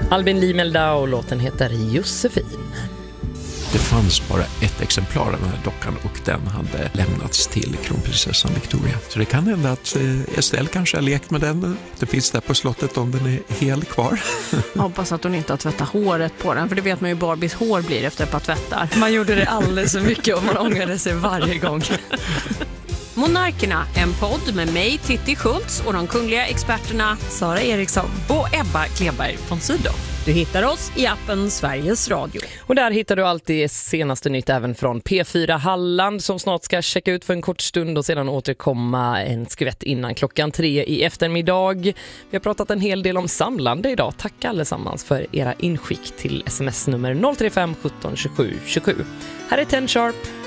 Albin Limelda och låten heter Josefin. Det fanns bara ett exemplar av den här dockan och den hade lämnats till kronprinsessan Victoria. Så det kan hända att Estelle kanske har lekt med den. Det finns där på slottet om den är hel kvar. Jag hoppas att hon inte har tvättat håret på den, för det vet man ju Barbies hår blir efter ett par tvättar. Man gjorde det alldeles så mycket och man ångrade sig varje gång. Monarkerna, en podd med mig, Titti Schultz, och de kungliga experterna Sara Eriksson och Ebba Kleberg von Sydow. Du hittar oss i appen Sveriges Radio. Och där hittar du alltid senaste nytt även från P4 Halland som snart ska checka ut för en kort stund och sedan återkomma en skvätt innan 3:00 i eftermiddag. Vi har pratat en hel del om samlande idag. Tack allesammans för era inskick till sms-nummer 035 17 27 27. Här är 10 Sharp.